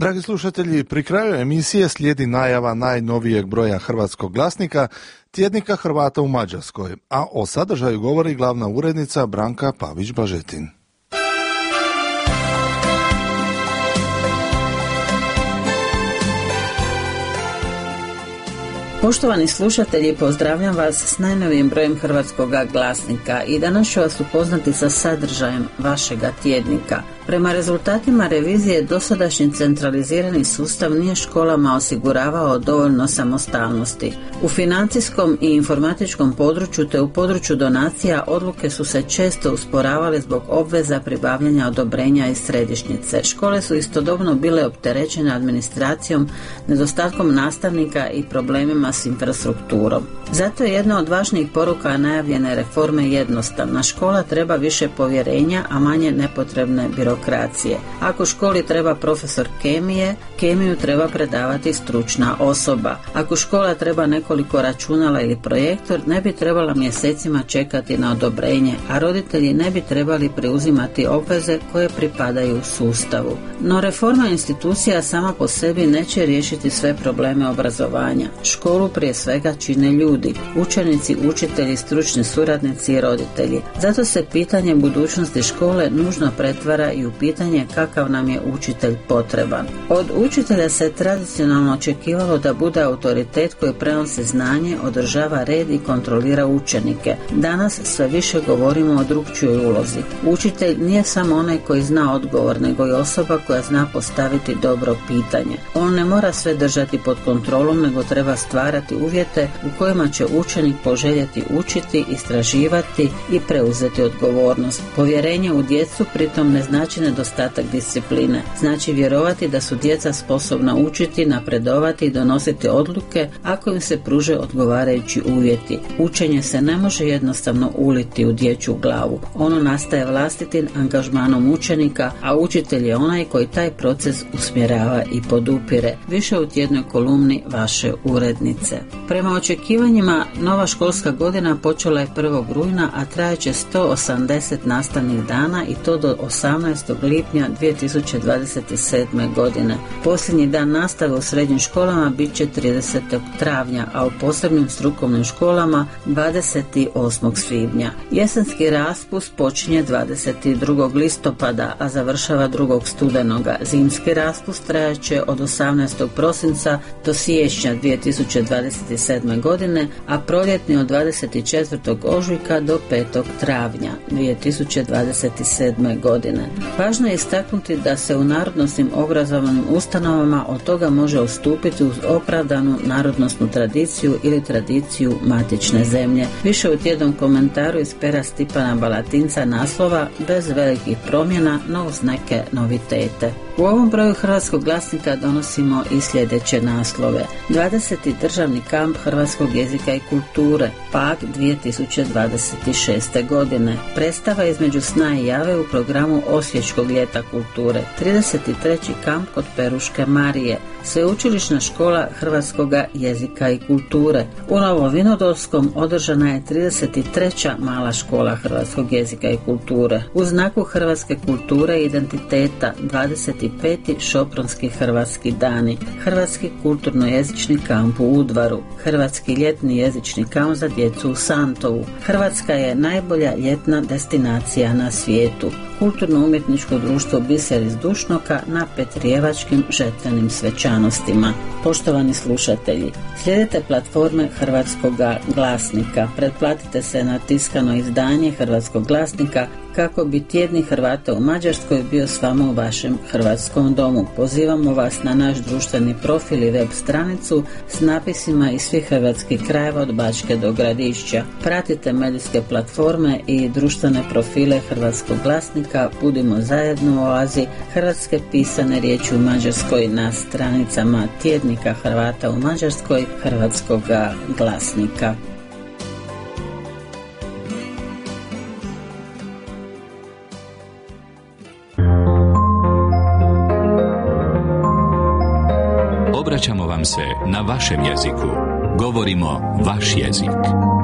Dragi slušatelji, pri kraju emisije slijedi najava najnovijeg broja Hrvatskog glasnika, tjednika Hrvata u Mađarskoj, a o sadržaju govori glavna urednica Branka Pavić-Blažetin. Poštovani slušatelji, pozdravljam vas s najnovijim brojem Hrvatskog glasnika i danas ću vas upoznati sa sadržajem vašega tjednika. Prema rezultatima revizije, dosadašnji centralizirani sustav nije školama osiguravao dovoljno samostalnosti. U financijskom i informatičkom području te u području donacija odluke su se često usporavale zbog obveza pribavljanja odobrenja iz središnjice. Škole su istodobno bile opterećene administracijom, nedostatkom nastavnika i problemima s infrastrukturom. Zato je jedna od važnijih poruka najavljene reforme jednostavna. Škola treba više povjerenja, a manje nepotrebne birokracije. Ako školi treba profesor kemije, kemiju treba predavati stručna osoba. Ako škola treba nekoliko računala ili projektor, ne bi trebala mjesecima čekati na odobrenje, a roditelji ne bi trebali preuzimati obveze koje pripadaju sustavu. No reforma institucija sama po sebi neće riješiti sve probleme obrazovanja. Školu prije svega čine ljudi, učenici, učitelji, stručni suradnici i roditelji. Zato se pitanje budućnosti škole nužno pretvara i u pitanje kakav nam je učitelj potreban. Od učitelja se tradicionalno očekivalo da bude autoritet koji prenosi znanje, održava red i kontrolira učenike. Danas sve više govorimo o drukčijoj ulozi. Učitelj nije samo onaj koji zna odgovor, nego i osoba koja zna postaviti dobro pitanje. On ne mora sve držati pod kontrolom, nego treba stvarati uvjete u kojima će učenik poželjeti učiti, istraživati i preuzeti odgovornost. Povjerenje u djecu pritom ne znači nedostatak discipline. Znači vjerovati da su djeca sposobna učiti, napredovati i donositi odluke ako im se pruže odgovarajući uvjeti. Učenje se ne može jednostavno uliti u dječju glavu. Ono nastaje vlastitim angažmanom učenika, a učitelj je onaj koji taj proces usmjerava i podupire. Više u tjednoj kolumni vaše urednice. Prema očekivanjima, nova školska godina počela je 1. rujna, a trajaće 180 nastavnih dana i to do 18. lipnja 2027. godine. Posljednji dan nastave u srednjim školama bit će 30. travnja, a u posebnim strukovnim školama 28. svibnja. Jesenski raspust počinje 22. listopada, a završava 2. studenoga. Zimski raspust trajaće od 18. prosinca do siječnja 2027. godine, a proljetni od 24. ožujka do 5. travnja 2027. godine. Važno je istaknuti da se u narodnosnim obrazovnim ustanovama od toga može ustupiti uz opravdanu narodnosnu tradiciju ili tradiciju matične zemlje. Više u tjednom komentaru iz pera Stipana Balatinca naslova bez velikih promjena, no uz neke novitete. U ovom broju Hrvatskog glasnika donosimo i sljedeće naslove. 20. državni kamp hrvatskog jezika i kulture, Pag 2026. godine. Predstava između sna i jave u programu Osječkog ljeta kulture. 33. kamp kod Peruške Marije. Sveučilišna škola hrvatskog jezika i kulture. U Novovinodolskom održana je 33. mala škola hrvatskog jezika i kulture. U znaku hrvatske kulture i identiteta 25. šopronski hrvatski dani. Hrvatski kulturno-jezični kamp u Udvaru. Hrvatski ljetni jezični kamp za djecu u Santovu. Hrvatska je najbolja ljetna destinacija na svijetu. Kulturno-umjetničko društvo Biser iz Dušnoka na Petrijevačkim žetvenim svečanostima. Poštovani slušatelji, slijedite platforme Hrvatskog glasnika. Pretplatite se na tiskano izdanje Hrvatskog glasnika kako bi tjedni Hrvata u Mađarskoj bio s vama u vašem hrvatskom domu. Pozivamo vas na naš društveni profil i web stranicu s napisima iz svih hrvatskih krajeva od Bačke do Gradišća. Pratite medijske platforme i društvene profile Hrvatskog glasnika. Budimo zajedno u oazi hrvatske pisane riječi u Mađarskoj na stranicama tjednika Hrvata u Mađarskoj Hrvatskog glasnika. Obraćamo vam se na vašem jeziku. Govorimo vaš jezik.